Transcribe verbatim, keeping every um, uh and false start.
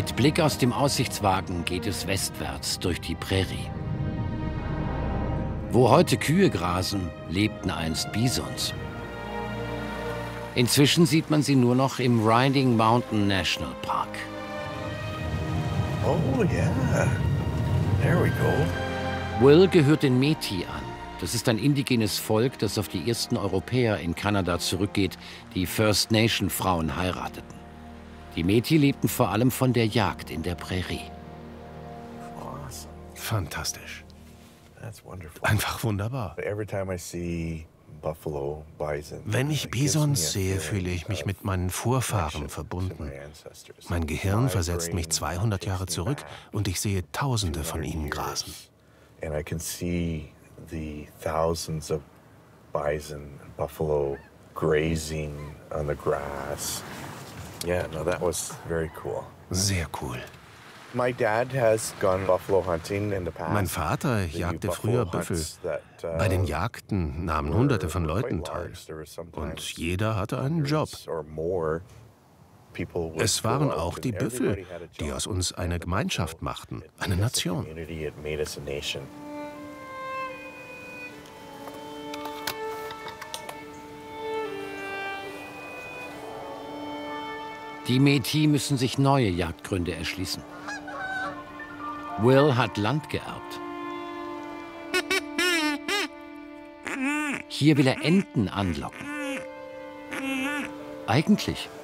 Mit Blick aus dem Aussichtswagen geht es westwärts durch die Prärie. Wo heute Kühe grasen, lebten einst Bisons. Inzwischen sieht man sie nur noch im Riding Mountain National Park. Oh yeah, there we go. Will gehört den Métis an. Das ist ein indigenes Volk, das auf die ersten Europäer in Kanada zurückgeht, die First Nation Frauen heirateten. Die Métis lebten vor allem von der Jagd in der Prärie. Fantastisch. Einfach wunderbar. Wenn ich Bisons sehe, fühle ich mich mit meinen Vorfahren verbunden. Mein Gehirn versetzt mich zweihundert Jahre zurück und ich sehe Tausende von ihnen grasen. The thousands of bison and buffalo grazing on the grass. Yeah, no, that was very cool. Sehr cool. My dad has gone buffalo hunting in the past. Mein Vater jagte früher Büffel. Bei den Jagden nahmen Hunderte von Leuten teil. Und jeder hatte einen Job. Es waren auch die Büffel, die aus uns eine Gemeinschaft machten, eine Nation. Die Métis müssen sich neue Jagdgründe erschließen. Will hat Land geerbt. Hier will er Enten anlocken. Eigentlich